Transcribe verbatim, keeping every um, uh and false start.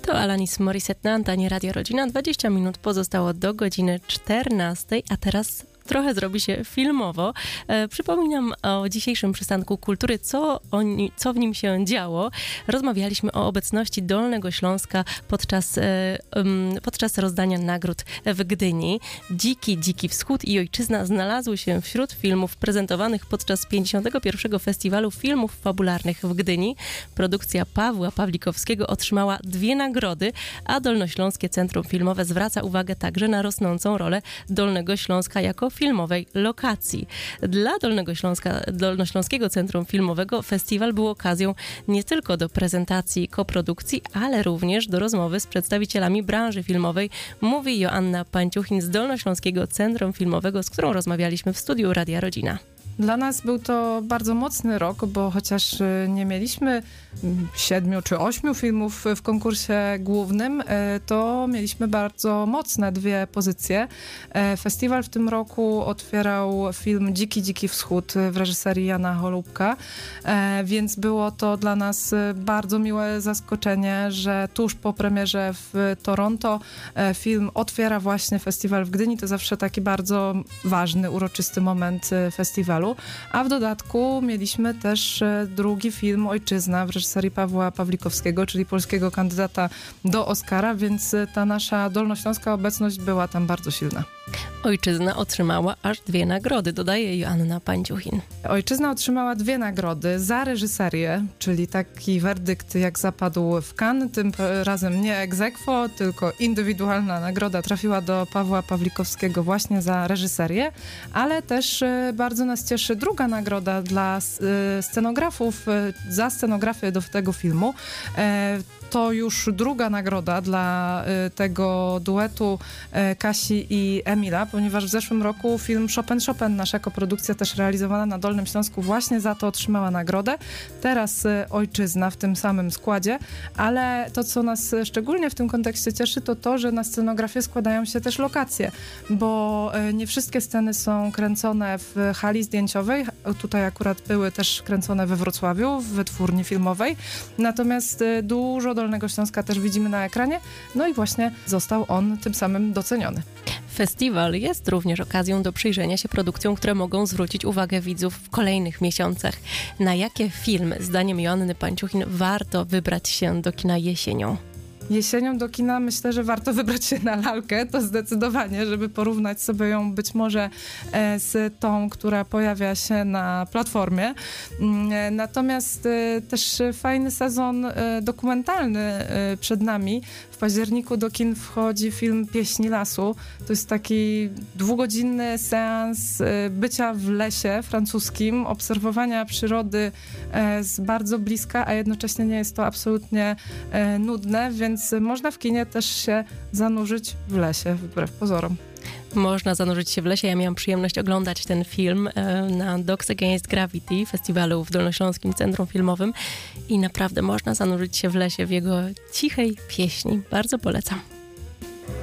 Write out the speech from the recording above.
To Alanis Morissette na antenie Radio Rodzina. dwadzieścia minut pozostało do godziny czternastej, a teraz trochę zrobi się filmowo. E, przypominam o dzisiejszym przystanku kultury, co, oni, co w nim się działo. Rozmawialiśmy o obecności Dolnego Śląska podczas, e, um, podczas rozdania nagród w Gdyni. Dziki, Dziki Wschód i Ojczyzna znalazły się wśród filmów prezentowanych podczas pięćdziesiątego pierwszego Festiwalu Filmów Fabularnych w Gdyni. Produkcja Pawła Pawlikowskiego otrzymała dwie nagrody, a Dolnośląskie Centrum Filmowe zwraca uwagę także na rosnącą rolę Dolnego Śląska jako filmowej lokacji. Dla Dolnego Śląska, Dolnośląskiego Centrum Filmowego festiwal był okazją nie tylko do prezentacji koprodukcji, ale również do rozmowy z przedstawicielami branży filmowej, mówi Joanna Pańciuchin z Dolnośląskiego Centrum Filmowego, z którą rozmawialiśmy w studiu Radia Rodzina. Dla nas był to bardzo mocny rok, bo chociaż nie mieliśmy siedmiu czy ośmiu filmów w konkursie głównym, to mieliśmy bardzo mocne dwie pozycje. Festiwal w tym roku otwierał film Dziki, Dziki Wschód w reżyserii Jana Holubka, więc było to dla nas bardzo miłe zaskoczenie, że tuż po premierze w Toronto film otwiera właśnie festiwal w Gdyni. To zawsze taki bardzo ważny, uroczysty moment festiwalu. A w dodatku mieliśmy też drugi film Ojczyzna w reżyserii Pawła Pawlikowskiego, czyli polskiego kandydata do Oscara, więc ta nasza dolnośląska obecność była tam bardzo silna. Ojczyzna otrzymała aż dwie nagrody, dodaje Joanna Pańciuchin. Ojczyzna otrzymała dwie nagrody za reżyserię, czyli taki werdykt jak zapadł w Cannes, tym razem nie ex aequo, tylko indywidualna nagroda trafiła do Pawła Pawlikowskiego właśnie za reżyserię, ale też bardzo nas cieszy druga nagroda dla scenografów za scenografię do tego filmu. To już druga nagroda dla tego duetu Kasi i Emila, ponieważ w zeszłym roku film Chopin Chopin, nasza koprodukcja też realizowana na Dolnym Śląsku, właśnie za to otrzymała nagrodę. Teraz Ojczyzna w tym samym składzie, ale to, co nas szczególnie w tym kontekście cieszy, to to, że na scenografię składają się też lokacje, bo nie wszystkie sceny są kręcone w hali zdjęciowej. Tutaj akurat były też kręcone we Wrocławiu, w wytwórni filmowej. Natomiast dużo Dolnego Śląska też widzimy na ekranie, no i właśnie został on tym samym doceniony. Festiwal jest również okazją do przyjrzenia się produkcjom, które mogą zwrócić uwagę widzów w kolejnych miesiącach. Na jakie filmy, zdaniem Joanny Pańciuchin, warto wybrać się do kina jesienią? Jesienią do kina myślę, że warto wybrać się na Lalkę, to zdecydowanie, żeby porównać sobie ją być może z tą, która pojawia się na platformie. Natomiast też fajny sezon dokumentalny przed nami. W październiku do kin wchodzi film Pieśni Lasu. To jest taki dwugodzinny seans bycia w lesie francuskim, obserwowania przyrody z bardzo bliska, a jednocześnie nie jest to absolutnie nudne, więc Więc można w kinie też się zanurzyć w lesie, wbrew pozorom. Można zanurzyć się w lesie. Ja miałam przyjemność oglądać ten film na Dogs Against Gravity, festiwalu w Dolnośląskim Centrum Filmowym i naprawdę można zanurzyć się w lesie w jego cichej pieśni. Bardzo polecam.